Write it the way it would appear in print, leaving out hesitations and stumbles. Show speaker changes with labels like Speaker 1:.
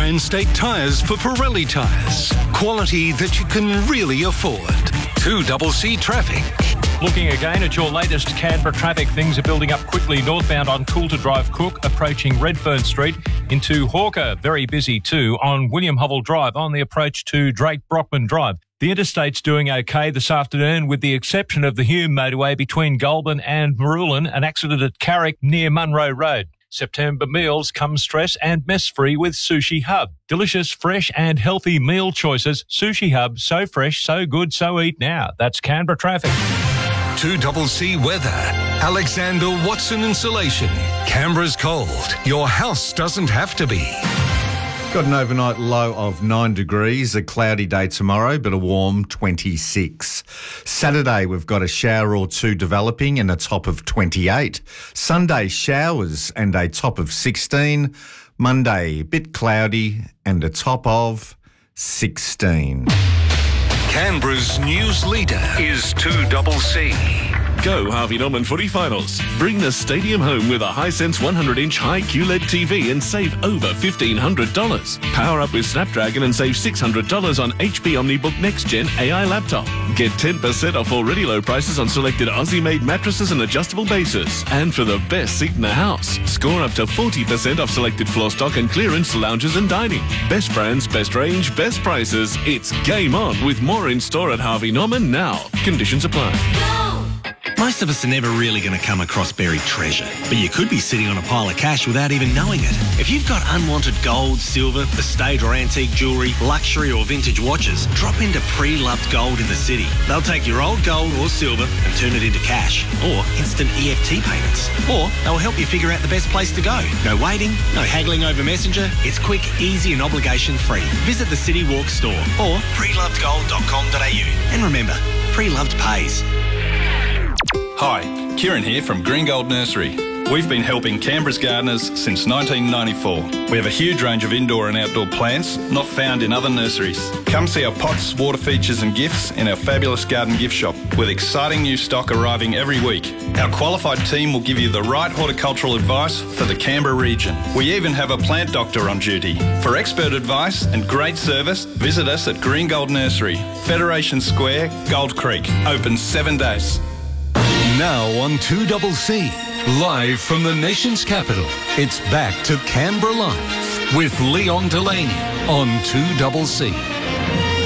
Speaker 1: Transtate Tyres for Pirelli tyres. Quality that you can really afford. 2CC Traffic.
Speaker 2: Looking again at your latest Canberra traffic, things are building up quickly northbound on Coulter Drive Cook, approaching Redfern Street into Hawker. Very busy too on William Hovell Drive on the approach to Drake Brockman Drive. The interstate's doing okay this afternoon with the exception of the Hume motorway between Goulburn and Marulan, an accident at Carrick near Munro Road. September meals come stress and mess-free with Sushi Hub. Delicious, fresh and healthy meal choices. Sushi Hub, so fresh, so good, so eat now. That's Canberra traffic.
Speaker 1: 2CC Weather. Alexander Watson Insulation. Canberra's cold. Your house doesn't have to be.
Speaker 3: Got an overnight low of 9 degrees, a cloudy day tomorrow, but a warm 26. Saturday, we've got a shower or two developing and a top of 28. Sunday, showers and a top of 16. Monday, a bit cloudy and a top of 16.
Speaker 1: Canberra's news leader is 2CC.
Speaker 4: Go Harvey Norman footy finals. Bring the stadium home with a Hisense 100-inch high QLED TV and save over $1,500. Power up with Snapdragon and save $600 on HP OmniBook Next Gen AI laptop. Get 10% off already low prices on selected Aussie-made mattresses and adjustable bases. And for the best seat in the house, score up to 40% off selected floor stock and clearance lounges and dining. Best brands, best range, best prices. It's game on with more in store at Harvey Norman now. Conditions apply.
Speaker 5: Most of us are never really going to come across buried treasure, but you could be sitting on a pile of cash without even knowing it. If you've got unwanted gold, silver, estate or antique jewellery, luxury or vintage watches, drop into Pre-Loved Gold in the city. They'll take your old gold or silver and turn it into cash or instant EFT payments. Or they'll help you figure out the best place to go. No waiting, no haggling over Messenger. It's quick, easy and obligation-free. Visit the City Walk store or prelovedgold.com.au. And remember, Pre-Loved pays.
Speaker 6: Hi, Kieran here from Green Gold Nursery. We've been helping Canberra's gardeners since 1994. We have a huge range of indoor and outdoor plants not found in other nurseries. Come see our pots, water features and gifts in our fabulous garden gift shop with exciting new stock arriving every week. Our qualified team will give you the right horticultural advice for the Canberra region. We even have a plant doctor on duty. For expert advice and great service, visit us at Green Gold Nursery, Federation Square, Gold Creek. Open 7 days.
Speaker 1: Now on 2CC, live from the nation's capital, it's back to Canberra Live with Leon Delaney on 2CC.